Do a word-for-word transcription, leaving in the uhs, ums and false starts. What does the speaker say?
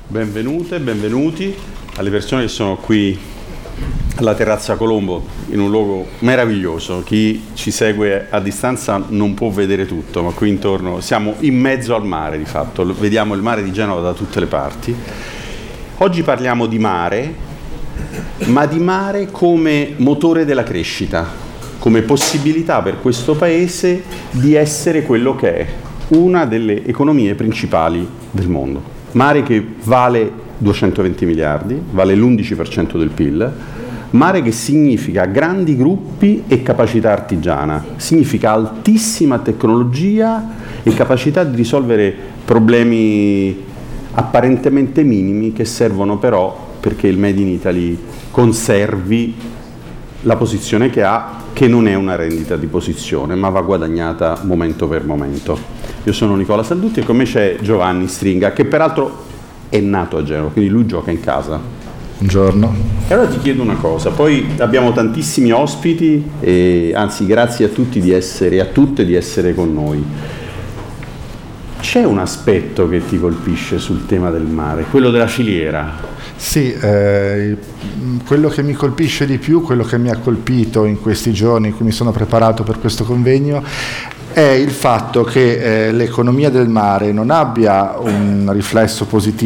Benvenute, benvenuti alle persone che sono qui alla Terrazza Colombo, in un luogo meraviglioso. Chi ci segue a distanza non può vedere tutto, ma qui intorno siamo in mezzo al mare di fatto, vediamo il mare di Genova da tutte le parti. Oggi parliamo di mare, ma di mare come motore della crescita, come possibilità per questo paese di essere quello che è, una delle economie principali del mondo. Mare che vale duecentoventi miliardi, vale l'undici per cento del P I L, mare che significa grandi gruppi e capacità artigiana, significa altissima tecnologia e capacità di risolvere problemi apparentemente minimi che servono però perché il Made in Italy conservi la posizione che ha, che non è una rendita di posizione, ma va guadagnata momento per momento. Io sono Nicola Saldutti e con me c'è Giovanni Stringa, che peraltro è nato a Genova, quindi lui gioca in casa. Buongiorno. E allora ti chiedo una cosa, poi abbiamo tantissimi ospiti, e anzi grazie a tutti di essere, e a tutte di essere con noi. C'è un aspetto che ti colpisce sul tema del mare, quello della filiera? Sì, eh, quello che mi colpisce di più, quello che mi ha colpito in questi giorni in cui mi sono preparato per questo convegno, è il fatto che eh, l'economia del mare non abbia un riflesso positivo